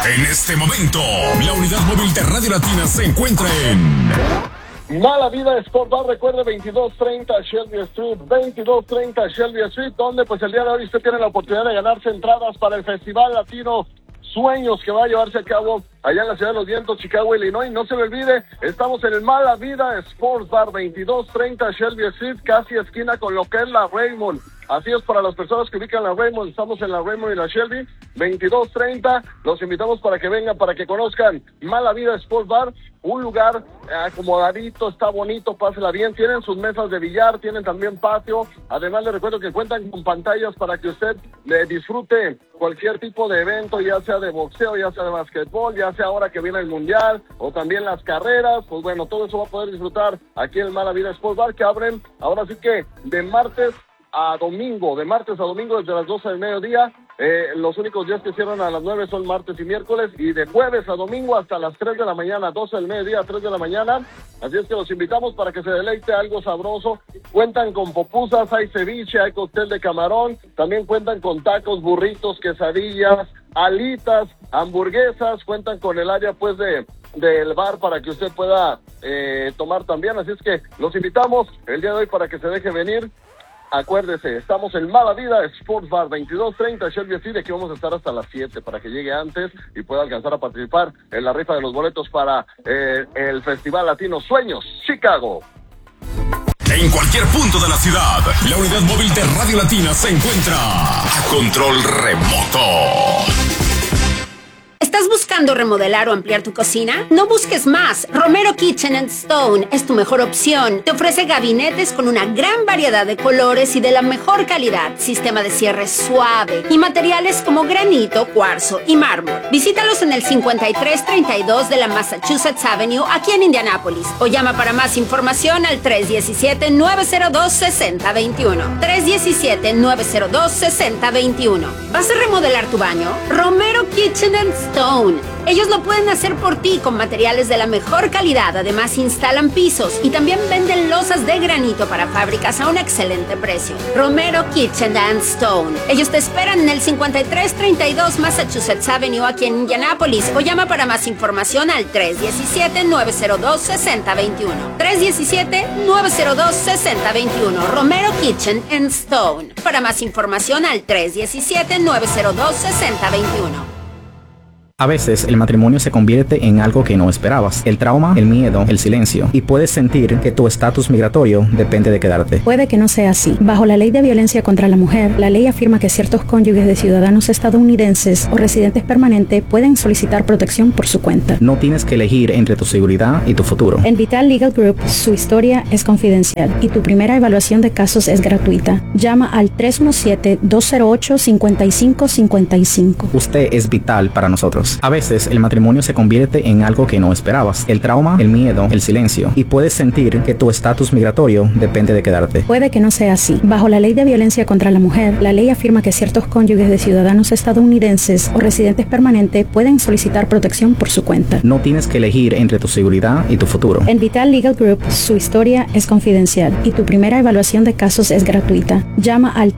En este momento, la unidad móvil de Radio Latina se encuentra en Mala Vida Sport Bar. Recuerde, 2230 Shelby Street, 2230 Shelby Street, donde pues el día de hoy usted tiene la oportunidad de ganarse entradas para el Festival Latino Sueños, que va a llevarse a cabo allá en la Ciudad de los Vientos, Chicago, Illinois. No se me olvide, estamos en el Mala Vida Sports Bar, 2230 Shelby Street, casi esquina con lo que es la Raymond. Así es, para las personas que ubican la Raymond, estamos en la Raymond y la Shelby, 2230. Los invitamos para que vengan, para que conozcan Mala Vida Sports Bar, un lugar acomodadito, está bonito, pásela bien. Tienen sus mesas de billar, tienen también patio. Además, les recuerdo que cuentan con pantallas para que usted disfrute cualquier tipo de evento, ya sea de boxeo, ya sea de basquetbol, ya sea ahora que viene el mundial, o también las carreras. Pues bueno, todo eso va a poder disfrutar aquí en el Mala Vida Sports Bar, que abren ahora sí que de martes a domingo desde las 12 del mediodía. Los únicos días que cierran a las 9 son martes y miércoles, y de jueves a domingo hasta las 3 de la mañana, 12 del mediodía a 3 de la mañana. Así es que los invitamos para que se deleite algo sabroso. Cuentan con pupusas, hay ceviche, hay cóctel de camarón, también cuentan con tacos, burritos, quesadillas, alitas, hamburguesas. Cuentan con el área pues del bar para que usted pueda tomar también. Así es que los invitamos el día de hoy para que se deje venir. Acuérdese, estamos en Mala Vida Sports Bar, 2230 Shelby Street. Aquí vamos a estar hasta las 7 para que llegue antes y pueda alcanzar a participar en la rifa de los boletos para el Festival Latino Sueños Chicago. En cualquier punto de la ciudad, la unidad móvil de Radio Latina se encuentra a control remoto. ¿Estás buscando remodelar o ampliar tu cocina? No busques más. Romero Kitchen & Stone es tu mejor opción. Te ofrece gabinetes con una gran variedad de colores y de la mejor calidad, sistema de cierre suave y materiales como granito, cuarzo y mármol. Visítalos en el 5332 de la Massachusetts Avenue, aquí en Indianápolis, o llama para más información al 317-902-6021. 317-902-6021. ¿Vas a remodelar tu baño? Romero Kitchen & Stone. Ellos lo pueden hacer por ti con materiales de la mejor calidad. Además, instalan pisos y también venden losas de granito para fábricas a un excelente precio. Romero Kitchen & Stone. Ellos te esperan en el 5332 Massachusetts Avenue, aquí en Indianápolis, o llama para más información al 317-902-6021. 317-902-6021. Romero Kitchen & Stone. Para más información al 317-902-6021. A veces el matrimonio se convierte en algo que no esperabas. El trauma, el miedo, el silencio. Y puedes sentir que tu estatus migratorio depende de quedarte. Puede que no sea así. Bajo la Ley de Violencia contra la Mujer, la ley afirma que ciertos cónyuges de ciudadanos estadounidenses o residentes permanentes pueden solicitar protección por su cuenta. No tienes que elegir entre tu seguridad y tu futuro. En Vital Legal Group, su historia es confidencial y tu primera evaluación de casos es gratuita. Llama al 317-208-5555. Usted es vital para nosotros. A veces el matrimonio se convierte en algo que no esperabas. El trauma, el miedo, el silencio. Y puedes sentir que tu estatus migratorio depende de quedarte. Puede que no sea así. Bajo la Ley de Violencia contra la Mujer, la ley afirma que ciertos cónyuges de ciudadanos estadounidenses o residentes permanentes pueden solicitar protección por su cuenta. No tienes que elegir entre tu seguridad y tu futuro. En Vital Legal Group, su historia es confidencial y tu primera evaluación de casos es gratuita. Llama al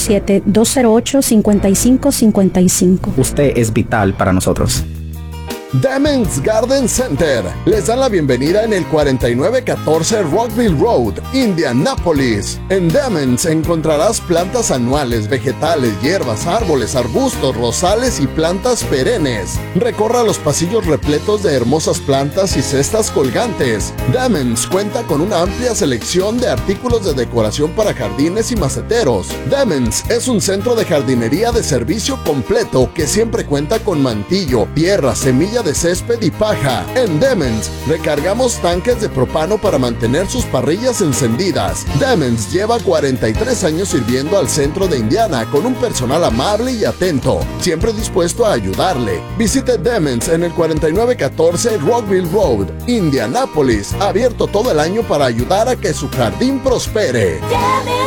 317-208-5555. Usted es vital para nosotros. Demens Garden Center les dan la bienvenida en el 4914 Rockville Road, Indianápolis. En Demens encontrarás plantas anuales, vegetales, hierbas, árboles, arbustos, rosales y plantas perennes. Recorra los pasillos repletos de hermosas plantas y cestas colgantes. Demens cuenta con una amplia selección de artículos de decoración para jardines y maceteros. Demens es un centro de jardinería de servicio completo que siempre cuenta con mantillo, tierra, semilla de césped y paja. En Demens recargamos tanques de propano para mantener sus parrillas encendidas. Demens lleva 43 años sirviendo al centro de Indiana con un personal amable y atento, siempre dispuesto a ayudarle. Visite Demens en el 4914 Rockville Road, Indianápolis, abierto todo el año para ayudar a que su jardín prospere.